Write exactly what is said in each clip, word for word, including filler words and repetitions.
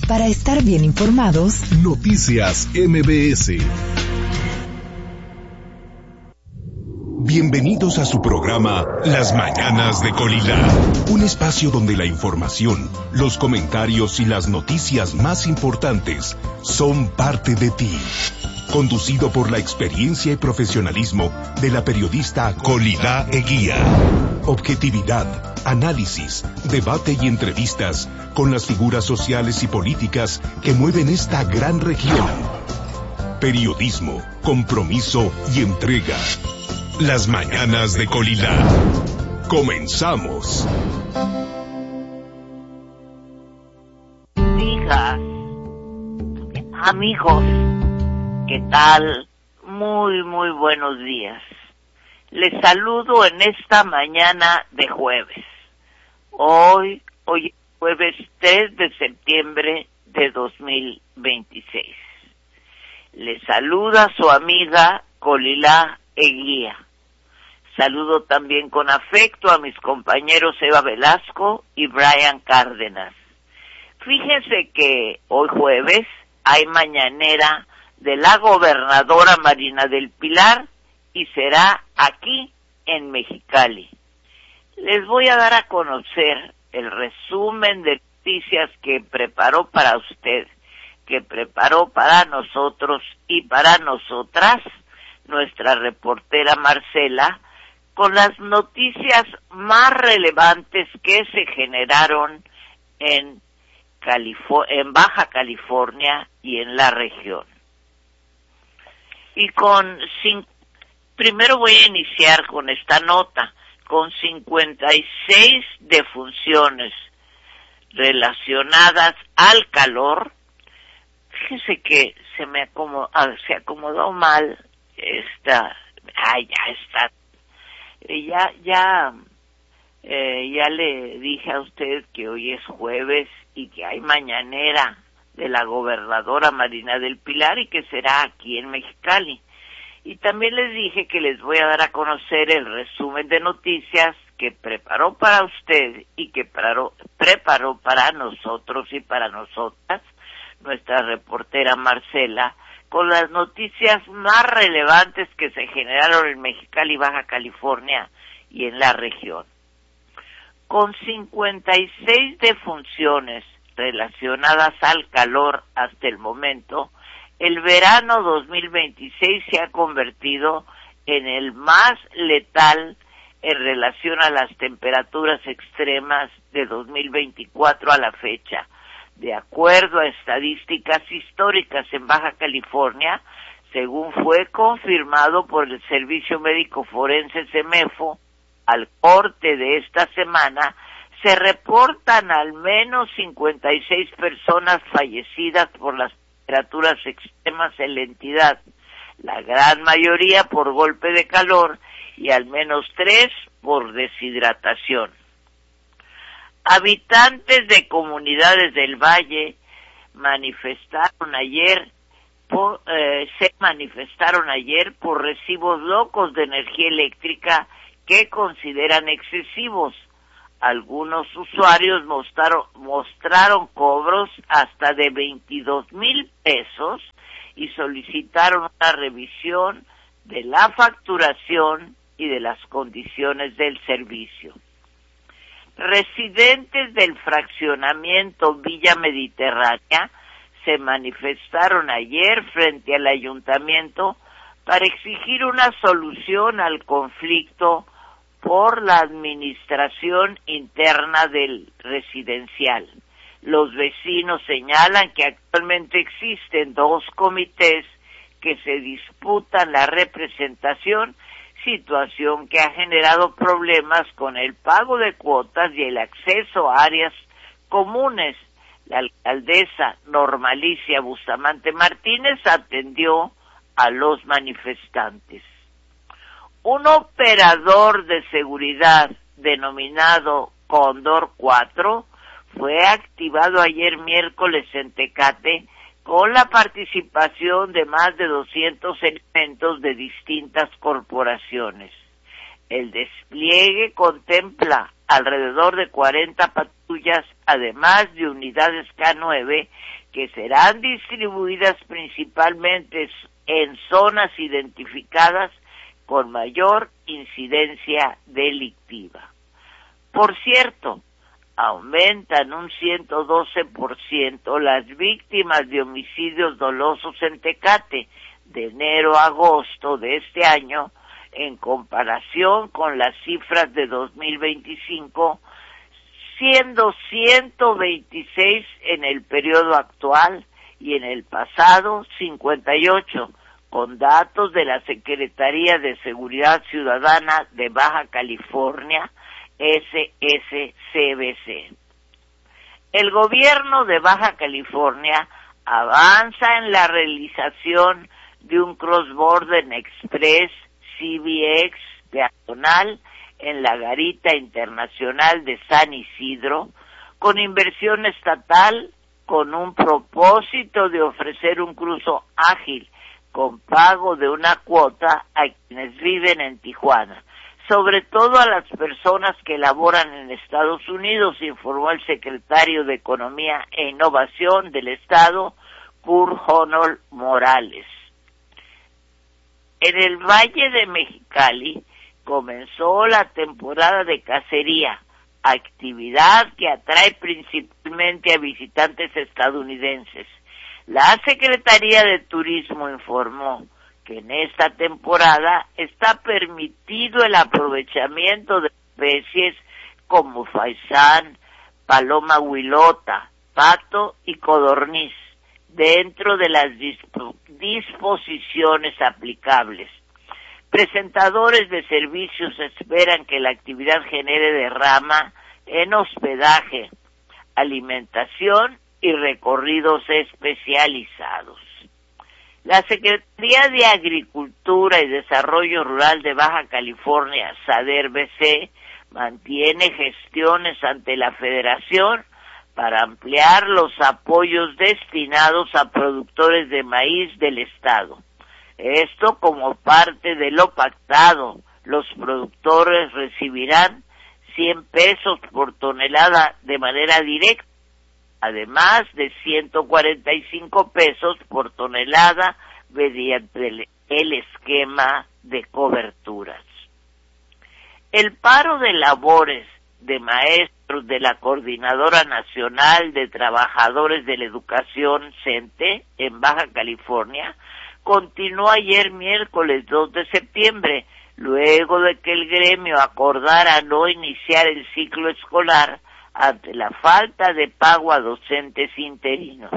Para estar bien informados, Noticias M B S. Bienvenidos a su programa Las Mañanas de Colila, un espacio donde la información, los comentarios y las noticias más importantes son parte de ti. Conducido por la experiencia y profesionalismo de la periodista Colila Eguía. Objetividad, análisis, debate y entrevistas con las figuras sociales y políticas que mueven esta gran región. Periodismo, compromiso y entrega. Las Mañanas de Colila. Comenzamos. Hijas, amigos, ¿qué tal? Muy, muy buenos días. Les saludo en esta mañana de jueves. Hoy, hoy es jueves tres de septiembre de dos mil veintiséis. Les saluda su amiga Colila Eguía. Saludo también con afecto a mis compañeros Eva Velasco y Brian Cárdenas. Fíjense que hoy jueves hay mañanera de la gobernadora Marina del Pilar y será aquí en Mexicali. Les voy a dar a conocer el resumen de noticias que preparó para usted, que preparó para nosotros y para nosotras nuestra reportera Marcela, con las noticias más relevantes que se generaron en, Calif- en Baja California y en la región. Y con cin- primero voy a iniciar con esta nota, con cincuenta y seis defunciones relacionadas al calor. Fíjese que se me acomodó, se acomodó mal esta, ay, ya está. Ya, ya, eh, ya le dije a usted que hoy es jueves y que hay mañanera de la gobernadora Marina del Pilar y que será aquí en Mexicali. Y también les dije que les voy a dar a conocer el resumen de noticias que preparó para usted y que preparó, preparó para nosotros y para nosotras nuestra reportera Marcela, con las noticias más relevantes que se generaron en Mexicali, Baja California y en la región. Con cincuenta y seis defunciones relacionadas al calor hasta el momento, el verano dos mil veintiséis se ha convertido en el más letal en relación a las temperaturas extremas de dos mil veinticuatro a la fecha. De acuerdo a estadísticas históricas en Baja California, según fue confirmado por el Servicio Médico Forense SEMEFO, al corte de esta semana, se reportan al menos cincuenta y seis personas fallecidas por las temperaturas extremas en la entidad, la gran mayoría por golpe de calor y al menos tres por deshidratación. Habitantes de comunidades del Valle manifestaron ayer, por, eh, se manifestaron ayer por recibos locos de energía eléctrica que consideran excesivos. Algunos usuarios mostraron, mostraron cobros hasta de veintidós mil pesos y solicitaron una revisión de la facturación y de las condiciones del servicio. Residentes del fraccionamiento Villa Mediterránea se manifestaron ayer frente al ayuntamiento para exigir una solución al conflicto por la administración interna del residencial. Los vecinos señalan que actualmente existen dos comités que se disputan la representación, situación que ha generado problemas con el pago de cuotas y el acceso a áreas comunes. La alcaldesa Normalicia Bustamante Martínez atendió a los manifestantes. Un operador de seguridad denominado Cóndor cuatro fue activado ayer miércoles en Tecate con la participación de más de doscientos elementos de distintas corporaciones. El despliegue contempla alrededor de cuarenta patrullas, además de unidades K nueve que serán distribuidas principalmente en zonas identificadas con mayor incidencia delictiva. Por cierto, aumentan un ciento doce por ciento las víctimas de homicidios dolosos en Tecate de enero a agosto de este año en comparación con las cifras de dos mil veinticinco, siendo ciento veintiséis en el periodo actual y en el pasado cincuenta y ocho, con datos de la Secretaría de Seguridad Ciudadana de Baja California, S S C B C. El gobierno de Baja California avanza en la realización de un Cross-Border Express C B X peatonal en la Garita Internacional de San Isidro, con inversión estatal, con un propósito de ofrecer un cruzo ágil, con pago de una cuota a quienes viven en Tijuana, sobre todo a las personas que laboran en Estados Unidos, informó el secretario de Economía e Innovación del Estado, Kurt Honol Morales. En el Valle de Mexicali comenzó la temporada de cacería, actividad que atrae principalmente a visitantes estadounidenses. La Secretaría de Turismo informó que en esta temporada está permitido el aprovechamiento de especies como faisán, paloma huilota, pato y codorniz, dentro de las disp- disposiciones aplicables. Presentadores de servicios esperan que la actividad genere derrama en hospedaje, alimentación y recorridos especializados. La Secretaría de Agricultura y Desarrollo Rural de Baja California, SADER-B C, mantiene gestiones ante la Federación para ampliar los apoyos destinados a productores de maíz del Estado. Esto como parte de lo pactado. Los productores recibirán cien pesos por tonelada de manera directa, además de ciento cuarenta y cinco pesos por tonelada mediante el, el esquema de coberturas. El paro de labores de maestros de la Coordinadora Nacional de Trabajadores de la Educación, CENTE, en Baja California, continuó ayer miércoles dos de septiembre, luego de que el gremio acordara no iniciar el ciclo escolar ante la falta de pago a docentes interinos.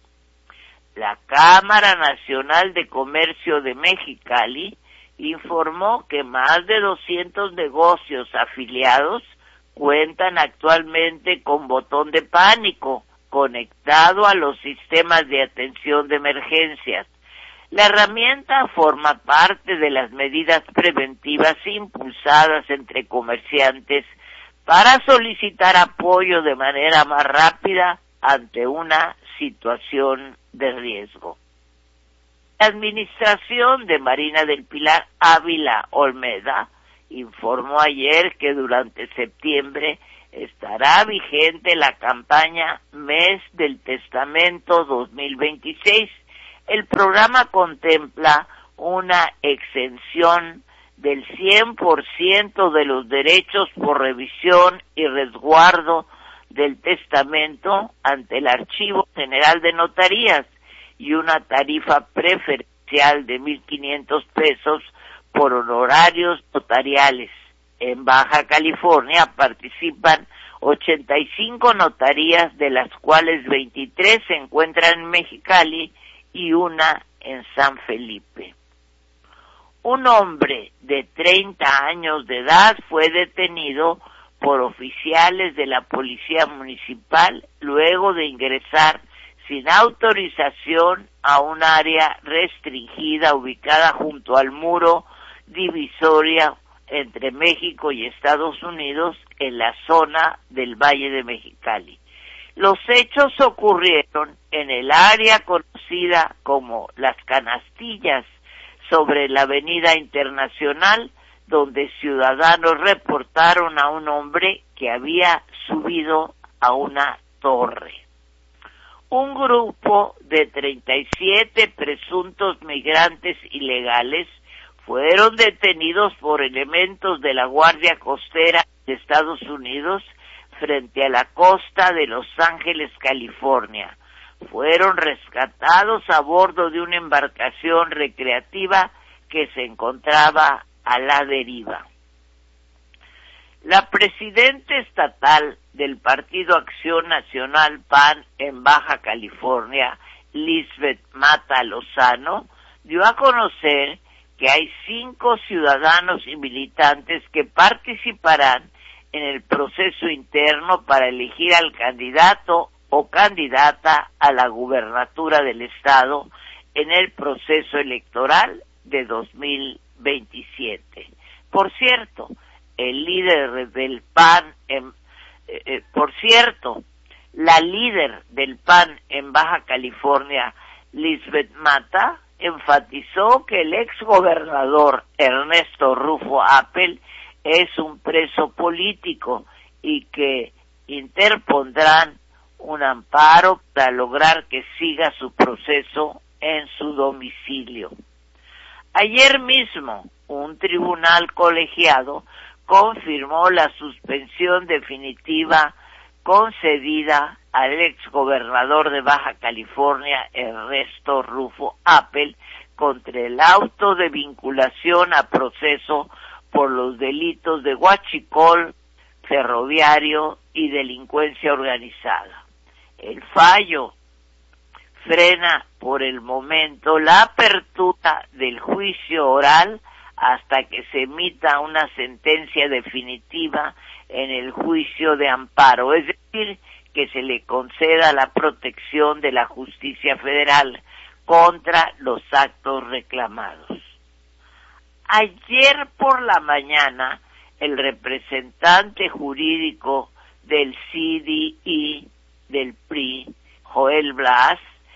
La Cámara Nacional de Comercio de Mexicali informó que más de doscientos negocios afiliados cuentan actualmente con botón de pánico conectado a los sistemas de atención de emergencias. La herramienta forma parte de las medidas preventivas impulsadas entre comerciantes para solicitar apoyo de manera más rápida ante una situación de riesgo. La administración de Marina del Pilar Ávila Olmeda informó ayer que durante septiembre estará vigente la campaña Mes del Testamento dos mil veintiséis. El programa contempla una exención del cien por ciento de los derechos por revisión y resguardo del testamento ante el Archivo General de Notarías y una tarifa preferencial de mil quinientos pesos por honorarios notariales. En Baja California participan ochenta y cinco notarías, de las cuales veintitrés se encuentran en Mexicali y una en San Felipe. Un hombre de treinta años de edad fue detenido por oficiales de la Policía Municipal luego de ingresar sin autorización a un área restringida ubicada junto al muro divisoria entre México y Estados Unidos en la zona del Valle de Mexicali. Los hechos ocurrieron en el área conocida como Las Canastillas, sobre la Avenida Internacional, donde ciudadanos reportaron a un hombre que había subido a una torre. un grupo de treinta y siete presuntos migrantes ilegales fueron detenidos por elementos de la Guardia Costera de Estados Unidos frente a la costa de Los Ángeles, California. Fueron rescatados a bordo de una embarcación recreativa que se encontraba a la deriva. La presidenta estatal del Partido Acción Nacional P A N en Baja California, Lisbeth Mata Lozano, dio a conocer que hay cinco ciudadanos y militantes que participarán en el proceso interno para elegir al candidato o candidata a la gubernatura del estado en el proceso electoral de dos mil veintisiete. Por cierto, el líder del P A N, en, eh, eh, por cierto, la líder del P A N en Baja California, Lisbeth Mata, enfatizó que el exgobernador Ernesto Rufo Appel es un preso político y que interpondrán un amparo para lograr que siga su proceso en su domicilio. Ayer mismo, un tribunal colegiado confirmó la suspensión definitiva concedida al exgobernador de Baja California, Ernesto Rufo Appel, contra el auto de vinculación a proceso por los delitos de huachicol, ferroviario y delincuencia organizada. El fallo frena por el momento la apertura del juicio oral hasta que se emita una sentencia definitiva en el juicio de amparo, es decir, que se le conceda la protección de la justicia federal contra los actos reclamados. Ayer por la mañana, el representante jurídico del C D I del P R I, Joel Blas,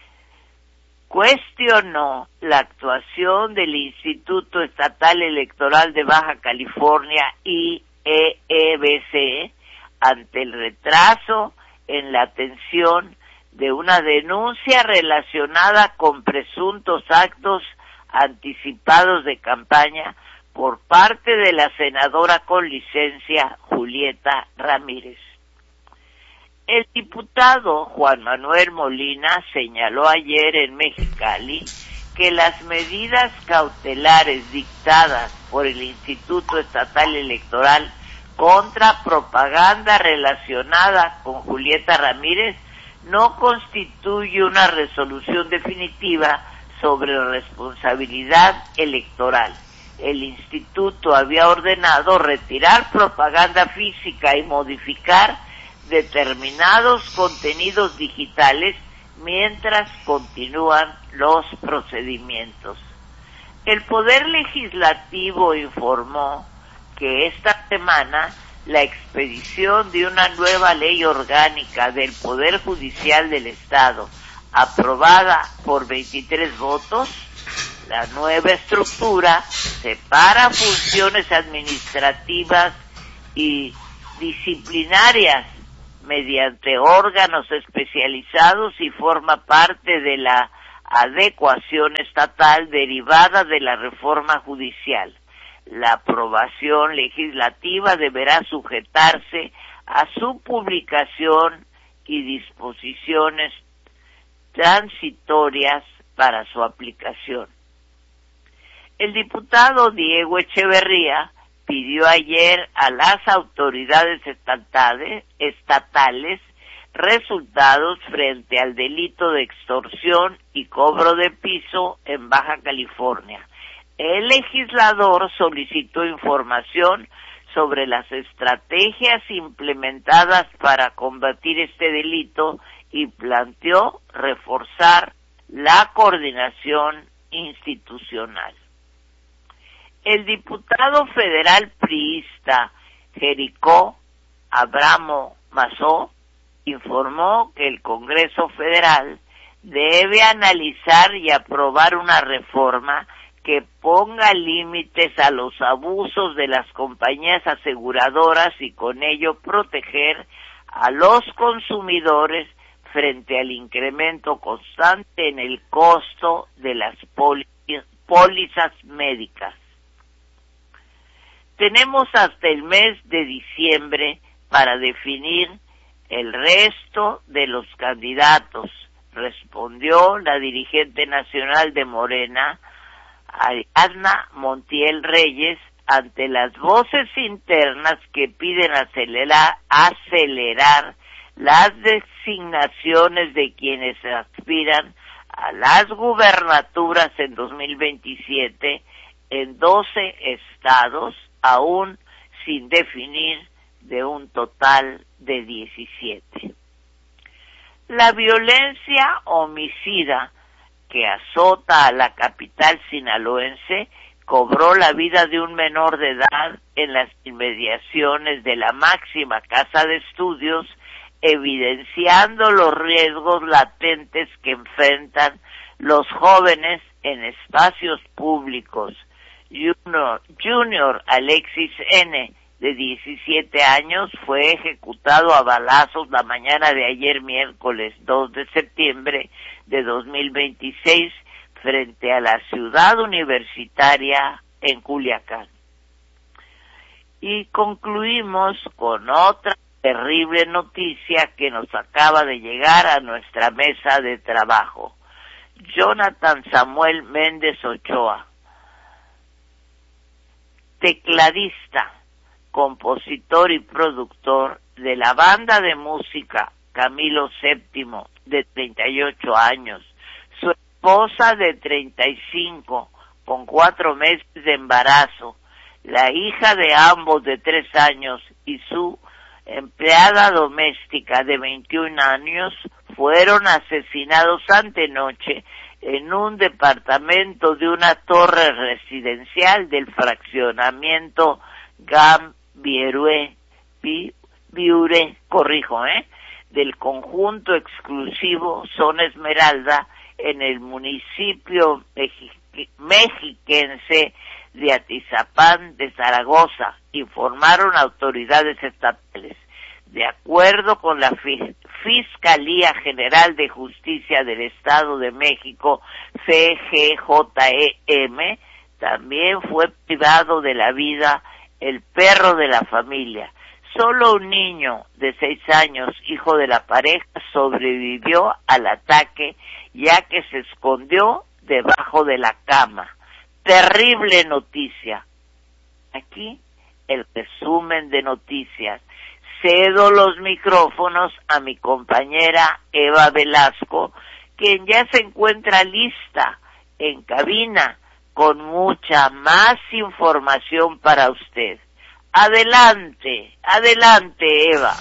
cuestionó la actuación del Instituto Estatal Electoral de Baja California, I E E B C, ante el retraso en la atención de una denuncia relacionada con presuntos actos anticipados de campaña por parte de la senadora con licencia Julieta Ramírez. El diputado Juan Manuel Molina señaló ayer en Mexicali que las medidas cautelares dictadas por el Instituto Estatal Electoral contra propaganda relacionada con Julieta Ramírez no constituye una resolución definitiva sobre responsabilidad electoral. El instituto había ordenado retirar propaganda física y modificar determinados contenidos digitales mientras continúan los procedimientos. El Poder Legislativo informó que esta semana la expedición de una nueva ley orgánica del Poder Judicial del Estado, aprobada por veintitrés votos, la nueva estructura separa funciones administrativas y disciplinarias mediante órganos especializados y forma parte de la adecuación estatal derivada de la reforma judicial. La aprobación legislativa deberá sujetarse a su publicación y disposiciones transitorias para su aplicación. El diputado Diego Echeverría pidió ayer a las autoridades estatales, estatales resultados frente al delito de extorsión y cobro de piso en Baja California. El legislador solicitó información sobre las estrategias implementadas para combatir este delito y planteó reforzar la coordinación institucional. El diputado federal priista Jericó Abramo Mazó informó que el Congreso Federal debe analizar y aprobar una reforma que ponga límites a los abusos de las compañías aseguradoras y con ello proteger a los consumidores frente al incremento constante en el costo de las pólizas médicas. Tenemos hasta el mes de diciembre para definir el resto de los candidatos, respondió la dirigente nacional de Morena, Ariadna Montiel Reyes, ante las voces internas que piden acelerar, acelerar las designaciones de quienes aspiran a las gubernaturas en dos mil veintisiete en doce estados, aún sin definir, de un total de diecisiete. La violencia homicida que azota a la capital sinaloense cobró la vida de un menor de edad en las inmediaciones de la máxima casa de estudios, evidenciando los riesgos latentes que enfrentan los jóvenes en espacios públicos. Junior, Junior Alexis N., de diecisiete años, fue ejecutado a balazos la mañana de ayer miércoles dos de septiembre de dos mil veintiséis frente a la ciudad universitaria en Culiacán. Y concluimos con otra terrible noticia que nos acaba de llegar a nuestra mesa de trabajo. Jonathan Samuel Méndez Ochoa, tecladista, compositor y productor de la banda de música Camilo séptimo, de treinta y ocho años, su esposa de treinta y cinco, con cuatro meses de embarazo, la hija de ambos de tres años y su empleada doméstica de veintiún años, fueron asesinados antenoche en un departamento de una torre residencial del fraccionamiento Gambierue, Biure, corrijo, ¿eh? del conjunto exclusivo Zona Esmeralda en el municipio mexi- mexiquense de Atizapán de Zaragoza, informaron autoridades estatales. De acuerdo con la Fiscalía General de Justicia del Estado de México, C G J E M, también fue privado de la vida el perro de la familia. Solo un niño de seis años, hijo de la pareja, sobrevivió al ataque, ya que se escondió debajo de la cama. Terrible noticia. Aquí el resumen de noticias. Cedo los micrófonos a mi compañera Eva Velasco, quien ya se encuentra lista en cabina con mucha más información para usted. Adelante, adelante, Eva.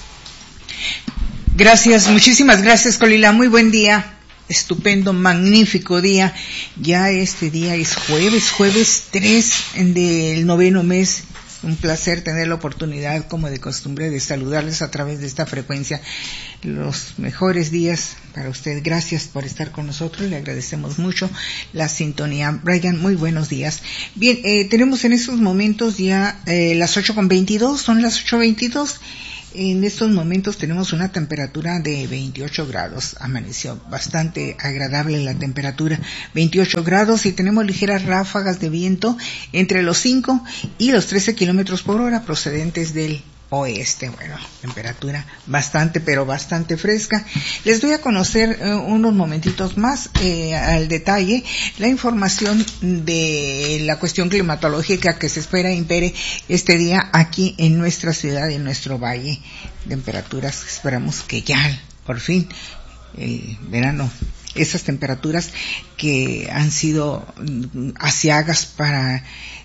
Gracias, muchísimas gracias, Colila. Muy buen día, estupendo, magnífico día. Ya este día es jueves, jueves tres del noveno mes. Un placer tener la oportunidad, como de costumbre, de saludarles a través de esta frecuencia. Los mejores días para usted. Gracias por estar con nosotros. Le agradecemos mucho la sintonía. Brian, muy buenos días. Bien, eh, tenemos en estos momentos ya eh, las ocho con veintidós, son las ocho veintidós. En estos momentos tenemos una temperatura de veintiocho grados. Amaneció bastante agradable la temperatura, veintiocho grados, y tenemos ligeras ráfagas de viento entre los cinco y los trece kilómetros por hora procedentes del oeste. Bueno, temperatura bastante, pero bastante fresca. Les doy a conocer eh, unos momentitos más eh, al detalle la información de la cuestión climatológica que se espera impere este día aquí en nuestra ciudad y en nuestro valle. Temperaturas, esperamos que ya, por fin, el verano, esas temperaturas que han sido aciagas para